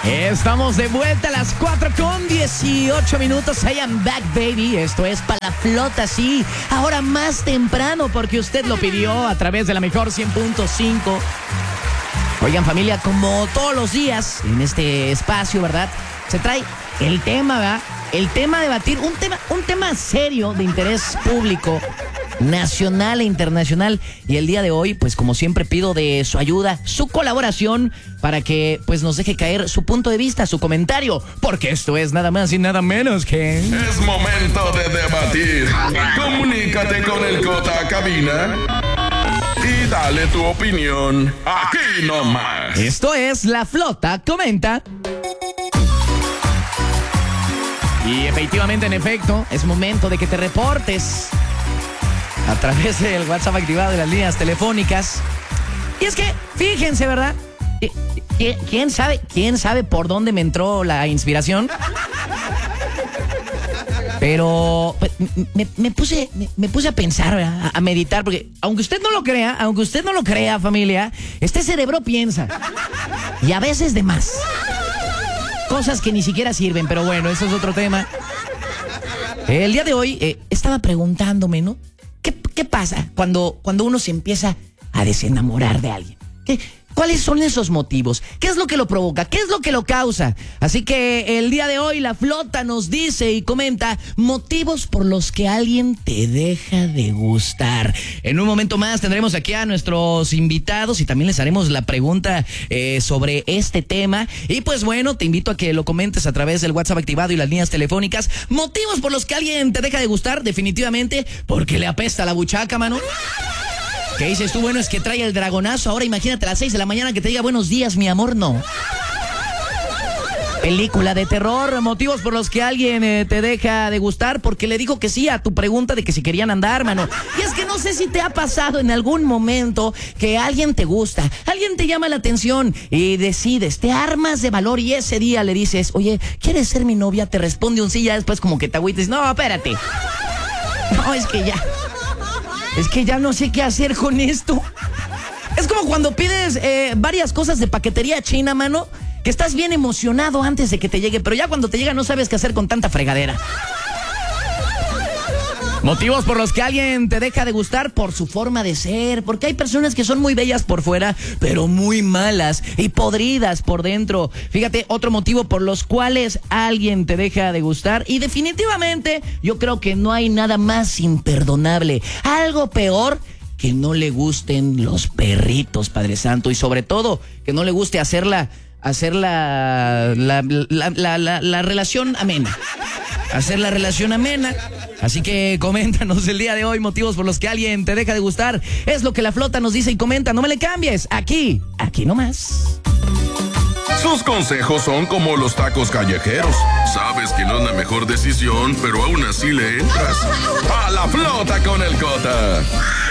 Estamos de vuelta a las 4:18. I am back, baby. Esto es Pa' la Flota, sí. Ahora más temprano porque usted lo pidió a través de la mejor 100.5. Oigan, familia, como todos los días en este espacio, ¿verdad? Se trae el tema, ¿verdad? El tema a debatir, un tema serio de interés público, nacional e internacional. Y el día de hoy, pues como siempre pido de su ayuda, su colaboración para que pues nos deje caer su punto de vista, su comentario, porque esto es nada más y nada menos que... Es momento de debatir. Comunícate con el Cota Cabina y dale tu opinión aquí nomás. Esto es La Flota Comenta. Y efectivamente, en efecto, es momento de que te reportes a través del WhatsApp activado de las líneas telefónicas. Y es que, fíjense, ¿verdad? ¿Quién sabe por dónde me entró la inspiración? Pero me puse a pensar, ¿verdad? A meditar, porque aunque usted no lo crea, familia, este cerebro piensa. Y a veces de más. Cosas que ni siquiera sirven, pero bueno, eso es otro tema. El día de hoy estaba preguntándome, ¿no? ¿Qué pasa cuando uno se empieza a desenamorar de alguien? ¿Cuáles son esos motivos? ¿Qué es lo que lo provoca? ¿Qué es lo que lo causa? Así que el día de hoy La Flota nos dice y comenta motivos por los que alguien te deja de gustar. En un momento más tendremos aquí a nuestros invitados y también les haremos la pregunta sobre este tema. Y pues bueno, te invito a que lo comentes a través del WhatsApp activado y las líneas telefónicas. Motivos por los que alguien te deja de gustar, definitivamente porque le apesta la buchaca, mano. ¿Qué dices tú? Bueno, es que trae el dragonazo. Ahora imagínate a las 6 de la mañana que te diga buenos días, mi amor, no. Película de terror, motivos por los que alguien te deja de gustar porque le dijo que sí a tu pregunta de que si querían andar, mano. Y es que no sé si te ha pasado en algún momento que alguien te gusta, alguien te llama la atención y decides, te armas de valor y ese día le dices, oye, ¿quieres ser mi novia? Te responde un sí, ya después como que te agüites. No, espérate. No, es que ya no sé qué hacer con esto. Es como cuando pides varias cosas de paquetería china, mano, que estás bien emocionado antes de que te llegue, pero ya cuando te llega no sabes qué hacer con tanta fregadera. Motivos por los que alguien te deja de gustar por su forma de ser, porque hay personas que son muy bellas por fuera, pero muy malas y podridas por dentro. Fíjate, otro motivo por los cuales alguien te deja de gustar, y definitivamente yo creo que no hay nada más imperdonable, algo peor que no le gusten los perritos, Padre Santo, y sobre todo que no le guste hacer la relación amena. Hacer la relación amena. Así que coméntanos el día de hoy motivos por los que alguien te deja de gustar. Es lo que La Flota nos dice y comenta. No me le cambies. Aquí nomás. Sus consejos son como los tacos callejeros. Sabes que no es la mejor decisión, pero aún así le entras. ¡A La Flota con el Cota!